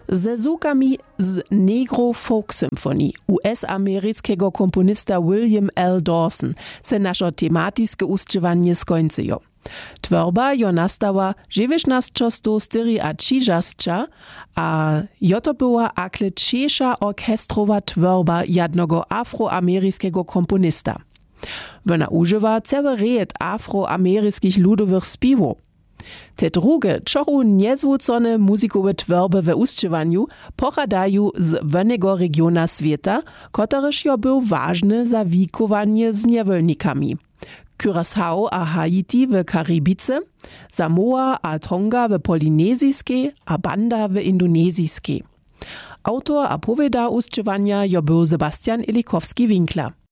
Ze zvukami z Negro Folk Symphony US-ameryckiego komponista William L. Dawson se nasze tematiskie uschywanie skończyło. Tworba jo nastała 1934, a to była akle czesza orkestrowa tworba jednego afroameryckiego komponista. Wona używa cały red afroameryckich ludowych spiwów. Te drugie, czoru niezwrócone muzikowe tworby we uschywaniu pochadają z wennego regiona świata, kotryż jo był ważny za wikowanie z niewolnikami. Curaçao a Haiti w Karibice, Samoa a Tonga w polinezyjskiej, a Banda w indonezyjskiej. Autor a powiada uschywania jo był Sebastian Elikowski-Winkler.